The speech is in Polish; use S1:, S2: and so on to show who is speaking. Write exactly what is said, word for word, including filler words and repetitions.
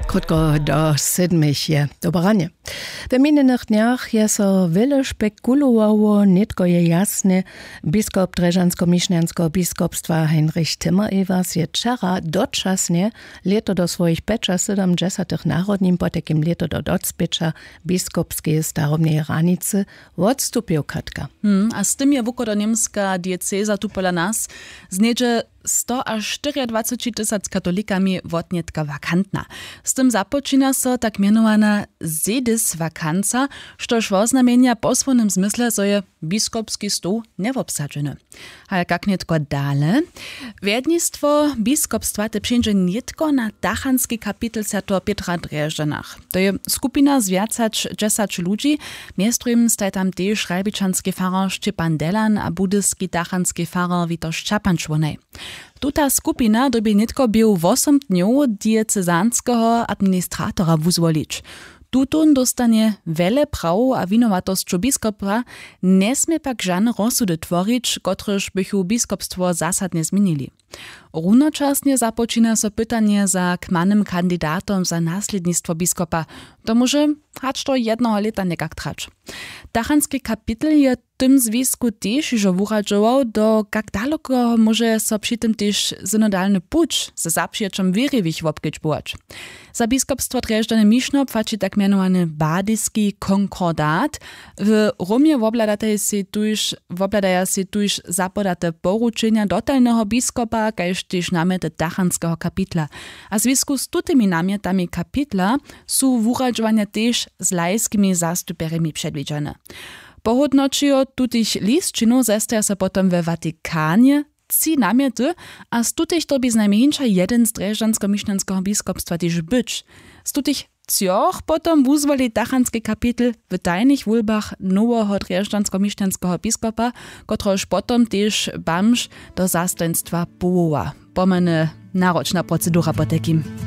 S1: Krótko do siedmich je dobranie. W minionych dniach je so wiele spekulowało, nitko je jasne, biskup Drežansko-Mišňanského biskupstwa Heinrich Timmer-Evers je wczera doczasnie leto do swoich pecza siedemdziesiątych narodnim potekim leto do docpecza biskupskiej staromnej ranicy odstupił Katka.
S2: Hmm, a z tym je wukodo-niemska dieceza tu pola nas zniedzie sto až dwadzieścia cztery tysiąc katolikami wotnietka wakantna. Z tym zapoczyna so tak mianowana zedys wakanca, štož woznamienia po swonym zmysle, so je biskupski stół niewobsadzony. Ale jak nietko dale, wiednictwo biskupstwa te przyjdzie nietko na dachanski kapitel Sator Pietra Drežďanach. To je skupina z viacać dziesięć ludzi, miestrym staj tam też rajbiczanski farar Štěpán Delan a budyski dachanski farar Witoš Čapančvonej. Tuta skupina doby nitko był osem dniów diecezanskiego administratora wuzwolić. Tutun dostanie wiele praw a winowatosću biskupa, nie smie pak żadne rozsudy tvorić, kotrež bychu biskupstwo zasadnie zmienili. Runočasnie započína so pytanie za kmanym kandidatom za naslednictwo biskupa. To może hać to jednoho leta nekak trać. Dachanski kapitel je tym związku też już wuradzował, do jak daleko może so przy tym też synodalny puć ze zaprzyjaczem wierywich wopkyć buać. Za biskupstwo Drežďany-Mišno płaci tak mianowany badyski konkordat. W Romie wobladaje się tuż, wobladaje się tuż zapodate poruczenia dotalnego biskupa, kajż też namiety dachanskiego kapitla. A w związku z tutymi namietami kapitla są wuradzowania też z lajskimi zastupierami przedwidziane. Pohodnočijo tutich listčinov zestaja se potom we Watykanie trzy namiety, a z tutich to by znajmniejsza jeden z Drežďansko-Mišňanského biskupstwa też być. Z tutich cioch potom wuzwoli dachanski kapitel w tajnych wólbach nowego Drežďansko-Mišňanského biskupa, kotrež potom też bamž do zastaństwa powoła. Pomene naročna procedura potekim.